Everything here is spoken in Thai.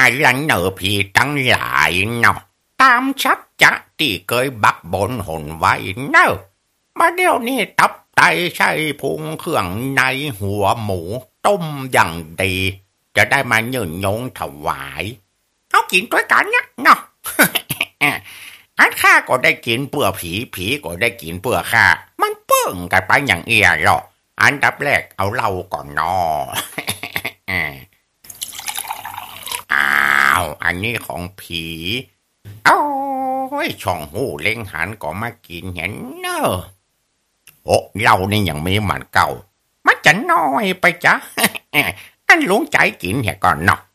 là nợ thì tăng lại nó. Tam sắc chả thì cơi bắt bốn hồn vậy nơ. Mà điều này tập tay say phun khưởng nàyหัวหมูต้มอย่างดีจะได้มายืนยงถวายเอากินด้วยกันนะเนาะ อันข้าก็ได้กินเปลือกผีผีก็ได้กินเปลือกข้ามันเปิ้งกันไปอย่างเอียหรออันดับแรกเอาเหล้าก่อนนอ อ้าวอันนี้ของผีโอ้ยช่องหูเล็งหันก็มากินเห็นเนอะโอ้เหล้านี่ยังมีมันเก่ามันจะน้อยไปจ้ะ อันลุงใจกินเห็นก่อนเนาะ